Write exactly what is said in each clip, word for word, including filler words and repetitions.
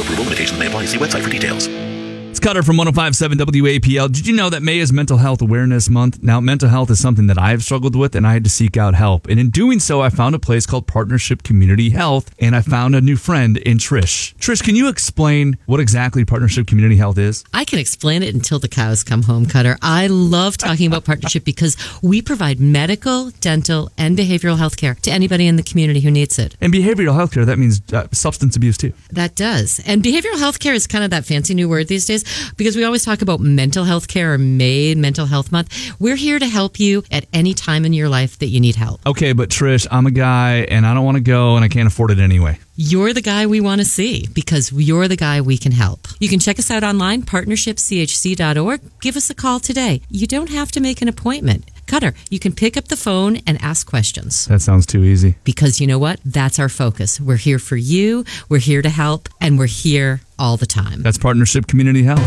approval. Limitations may apply. See website for details. It's Cutter from one oh five point seven W A P L. Did you know that May is Mental Health Awareness Month? Now, mental health is something that I have struggled with, and I had to seek out help. And in doing so, I found a place called Partnership Community Health, and I found a new friend in Trish. Trish, can you explain what exactly Partnership Community Health is? I can explain it until the cows come home, Cutter. I love talking about Partnership because we provide medical, dental, and behavioral health care to anybody in the community who needs it. And behavioral health care, that means uh, substance abuse too. That does. And behavioral health care is kind of that fancy new word these days because we always talk about mental health care or May Mental Health Month. We're here to help you at any time in your life that you need help. Okay, but Trish, I'm a guy and I don't want to go and I can't afford it anyway. You're the guy we want to see because you're the guy we can help. You can check us out online, partnership c h c dot org. Give us a call today. You don't have to make an appointment. Cutter, you can pick up the phone and ask questions. That sounds too easy. Because you know what? That's our focus. We're here for you, we're here to help, and we're here all the time. That's Partnership Community Health.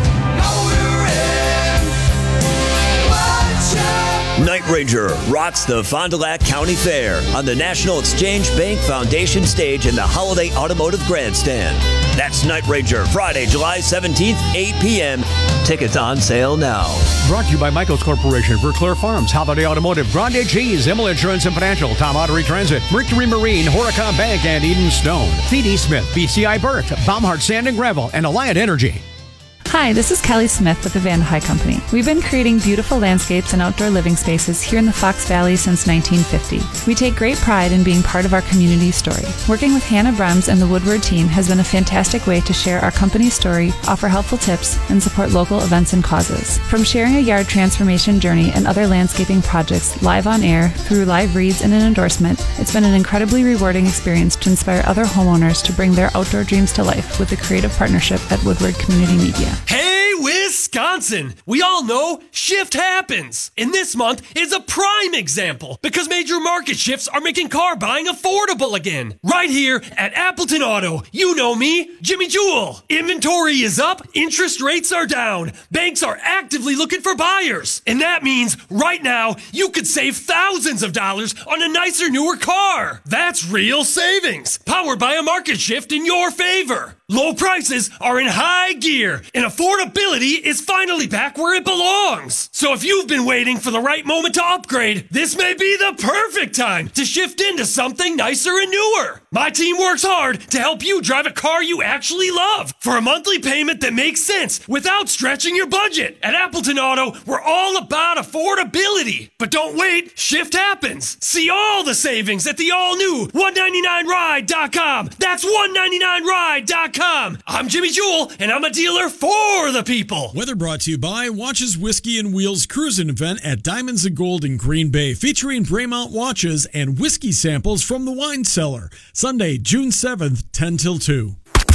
Night Ranger rocks the Fond du Lac County Fair on the National Exchange Bank Foundation stage in the Holiday Automotive Grandstand. That's Night Ranger, Friday, July seventeenth, eight p.m. Tickets on sale now. Brought to you by Michaels Corporation, Verclair Farms, Holiday Automotive, Grande Cheese, Himmel Insurance and Financial, Tom Ottery Transit, Mercury Marine, Horicon Bank, and Eden Stone. T D Smith, B C I Burke, Baumhart Sand and Gravel, and Alliant Energy. Hi, this is Kelly Smith with the Van High Company. We've been creating beautiful landscapes and outdoor living spaces here in the Fox Valley since nineteen fifty. We take great pride in being part of our community story. Working with Hannah Brems and the Woodward team has been a fantastic way to share our company's story, offer helpful tips, and support local events and causes. From sharing a yard transformation journey and other landscaping projects live on air through live reads and an endorsement, it's been an incredibly rewarding experience to inspire other homeowners to bring their outdoor dreams to life with the creative partnership at Woodward Community Media. Hey, Wisconsin! We all know shift happens. And this month is a prime example because major market shifts are making car buying affordable again. Right here at Appleton Auto. You know me, Jimmy Jewell. Inventory is up, interest rates are down. Banks are actively looking for buyers. And that means right now you could save thousands of dollars on a nicer, newer car. That's real savings. Powered by a market shift in your favor. Low prices are in high gear, and affordability is finally back where it belongs. So if you've been waiting for the right moment to upgrade, this may be the perfect time to shift into something nicer and newer. My team works hard to help you drive a car you actually love for a monthly payment that makes sense without stretching your budget. At Appleton Auto, we're all about affordability. But don't wait, shift happens. See all the savings at the all-new one ninety-nine ride dot com. That's one ninety-nine ride dot com. I'm Jimmy Jewell, and I'm a dealer for the people. Weather brought to you by Watches Whiskey and Wheels Cruising Event at Diamonds and Gold in Green Bay, featuring Braemont watches and whiskey samples from the wine cellar. Sunday, June seventh, ten till two.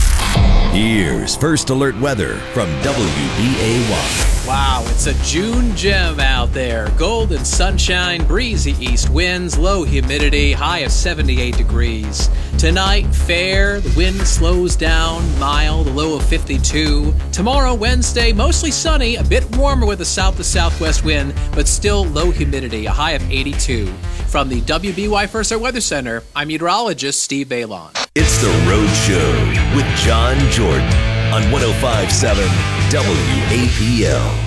Here's First Alert weather from W B A one. Wow, it's a June gem out there. Golden sunshine, breezy east winds, low humidity, high of seventy-eight degrees. Tonight, fair, the wind slows down, mild, a low of fifty-two. Tomorrow, Wednesday, mostly sunny, a bit warmer with a south to southwest wind, but still low humidity, a high of eighty-two. From the W B Y First Alert Weather Center, I'm meteorologist Steve Balon. It's the Road Show with John Jordan on one oh five point seven W A P L.